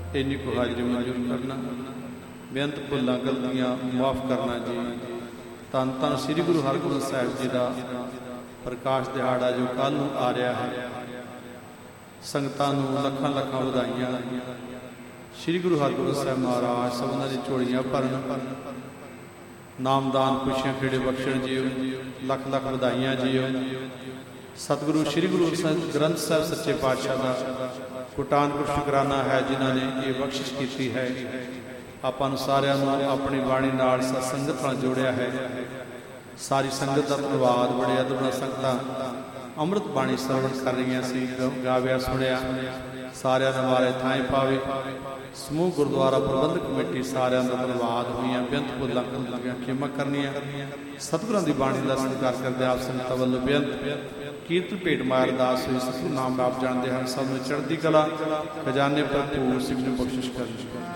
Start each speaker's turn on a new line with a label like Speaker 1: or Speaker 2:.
Speaker 1: ਇੰਨੀ ਕੁ ਹਾਜ਼ਰੀ ਮਨਜ਼ੂਰ ਕਰਨਾ। ਬੇਅੰਤ ਭੁੱਲਾਂ ਗਲਤੀਆਂ ਮੁਆਫ਼ ਕਰਨਾ ਜੀ। ਧੰਨ ਧੰਨ ਸ੍ਰੀ ਗੁਰੂ ਹਰਗੋਬਿੰਦ ਸਾਹਿਬ ਜੀ ਦਾ ਪ੍ਰਕਾਸ਼ ਦਿਹਾੜਾ ਜੋ ਕੱਲ੍ਹ ਨੂੰ ਆ ਰਿਹਾ ਹੈ। ਸੰਗਤਾਂ ਨੂੰ ਲੱਖਾਂ ਲੱਖਾਂ ਵਧਾਈਆਂ। ਸ੍ਰੀ ਗੁਰੂ ਹਰਗੋਬਿੰਦ ਸਾਹਿਬ ਮਹਾਰਾਜ ਸਭਨਾਂ ਦੀ ਝੋਲੀਆਂ ਭਰਨ, ਨਾਮਦਾਨ ਖੁਸ਼ੀਆਂ ਖੇੜੇ ਬਖਸ਼ਣ ਜੀਓ। ਲੱਖ ਲੱਖ ਵਧਾਈਆਂ ਜੀਓ। ਸਤਿਗੁਰੂ ਸ੍ਰੀ ਗੁਰੂ ਗ੍ਰੰਥ ਸਾਹਿਬ ਸੱਚੇ ਪਾਤਸ਼ਾਹ ਦਾ ਕੋਟਾਨਕੋਟ ਸ਼ੁਕਰਾਨਾ ਹੈ ਜਿਨ੍ਹਾਂ ਨੇ ਇਹ ਬਖਸ਼ਿਸ਼ ਕੀਤੀ ਹੈ। ਆਪਾਂ ਨੂੰ ਸਾਰਿਆਂ ਨੂੰ ਆਪਣੀ ਬਾਣੀ ਨਾਲ ਸਤਸੰਗਤ ਨਾਲ ਜੋੜਿਆ ਹੈ। ਸਾਰੀ ਸੰਗਤ ਦਾ ਧੰਨਵਾਦ। ਬੜੇ ਅਦਬ ਨਾਲ ਸੰਗਤਾਂ ਅੰਮ੍ਰਿਤ ਬਾਣੀ ਸਰਵਣ ਕਰ ਰਹੀਆਂ ਸੀ, ਗਾਵਿਆ ਸੁਣਿਆ। ਸਾਰਿਆਂ ਦਾ ਮਾਰੇ ਥਾਂ ਪਾਵੇ। ਸਮੂਹ ਗੁਰਦੁਆਰਾ ਪ੍ਰਬੰਧਕ ਕਮੇਟੀ ਸਾਰਿਆਂ ਦਾ ਧੰਨਵਾਦ। ਹੋਈਆਂ ਬੇਅੰਤ ਭੁੱਲਾਂ ਲੱਗੀਆਂ ਖਿਮਾ ਕਰਨੀਆਂ। ਸਤਿਗੁਰਾਂ ਦੀ ਬਾਣੀ ਦਾ ਸਤਿਕਾਰ ਕਰਦੇ ਆਪ ਸੰਗਤਾਂ ਵੱਲੋਂ ਬੇਅੰਤ ਕੀਰਤਨ ਭੇਟ ਮਾਰ ਅਰਦਾਸ ਹੋਈ। ਸਤਿਗੁਰੂ ਨਾਮ ਆਪ ਜਾਣਦੇ ਹਨ। ਸਭ ਨੂੰ ਚੜ੍ਹਦੀ ਕਲਾ ਖਜ਼ਾਨੇ ਭਰਪੂਰ ਸਿੱਖ ਨੂੰ ਬਖਸ਼ਿਸ਼ ਕਰਨ।